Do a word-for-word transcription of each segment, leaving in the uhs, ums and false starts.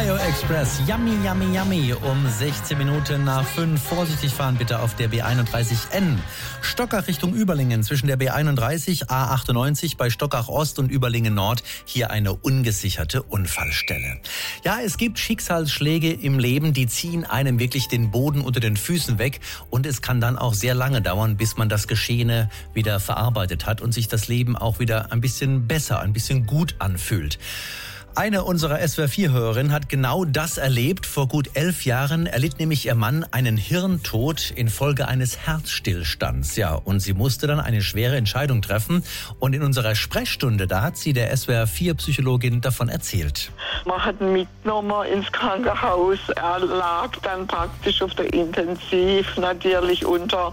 Mayo Express, yummy, yummy, yummy, um sechzehn Minuten nach fünf. Vorsichtig fahren bitte auf der B einunddreißig N. Stockach Richtung Überlingen zwischen der B einunddreißig, A achtundneunzig bei Stockach Ost und Überlingen Nord. Hier eine ungesicherte Unfallstelle. Ja, es gibt Schicksalsschläge im Leben, die ziehen einem wirklich den Boden unter den Füßen weg. Und es kann dann auch sehr lange dauern, bis man das Geschehene wieder verarbeitet hat und sich das Leben auch wieder ein bisschen besser, ein bisschen gut anfühlt. Eine unserer S W R vier Hörerinnen hat genau das erlebt. Vor gut elf Jahren erlitt nämlich ihr Mann einen Hirntod infolge eines Herzstillstands. Ja, und sie musste dann eine schwere Entscheidung treffen. Und in unserer Sprechstunde, da hat sie der S W R vier Psychologin davon erzählt. Man hat ihn mitgenommen ins Krankenhaus. Er lag dann praktisch auf der Intensiv, natürlich unter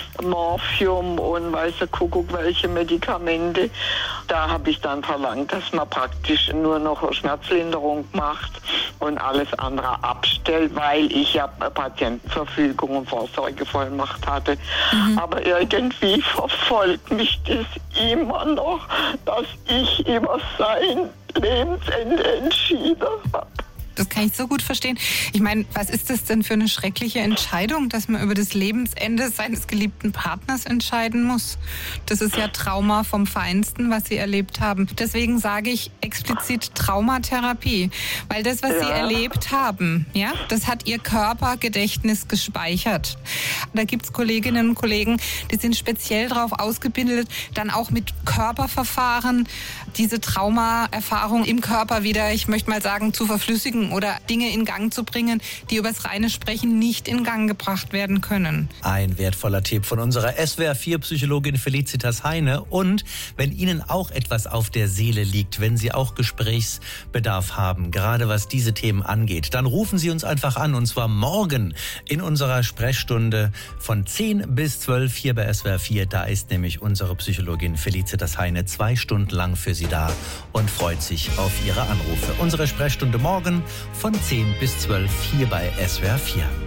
Morphium und weiß der Kuckuck welche Medikamente. Da habe ich dann verlangt, dass man praktisch nur noch Schmerzlinderung macht und alles andere abstellt, weil ich ja Patientenverfügung und Vorsorgevollmacht hatte. Mhm. Aber irgendwie verfolgt mich das immer noch, dass ich über sein Lebensende entschieden habe. Das kann ich so gut verstehen. Ich meine, was ist das denn für eine schreckliche Entscheidung, dass man über das Lebensende seines geliebten Partners entscheiden muss? Das ist ja Trauma vom Feinsten, was Sie erlebt haben. Deswegen sage ich explizit Traumatherapie. Weil das, was ja. Sie erlebt haben, ja, das hat Ihr Körpergedächtnis gespeichert. Da gibt's Kolleginnen und Kollegen, die sind speziell darauf ausgebildet, dann auch mit Körperverfahren diese Traumaerfahrung im Körper wieder, ich möchte mal sagen, zu verflüssigen oder Dinge in Gang zu bringen, die übers reine Sprechen nicht in Gang gebracht werden können. Ein wertvoller Tipp von unserer S W R vier Psychologin Felicitas Heine. Und wenn Ihnen auch etwas auf der Seele liegt, wenn Sie auch Gesprächsbedarf haben, gerade was diese Themen angeht, dann rufen Sie uns einfach an, und zwar morgen in unserer Sprechstunde von zehn bis zwölf hier bei S W R vier. Da ist nämlich unsere Psychologin Felicitas Heine zwei Stunden lang für Sie da und freut sich auf Ihre Anrufe. Unsere Sprechstunde morgen von zehn bis zwölf hier bei S W R vier.